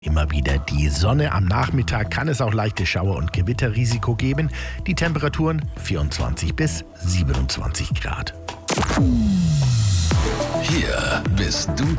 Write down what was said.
Immer wieder die Sonne. Am Nachmittag kann es auch leichte Schauer- und Gewitterrisiko geben. Die Temperaturen 24 bis 27 Grad. Hier bist du